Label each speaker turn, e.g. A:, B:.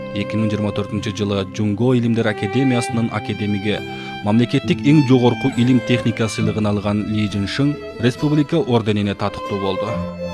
A: 2024-жылы Жунго Илимдер Академиясынын академиги, мамлекеттик эң жогорку илим техника сыйлыгын алган Ли Жиншин республика орденине татыктуу болду.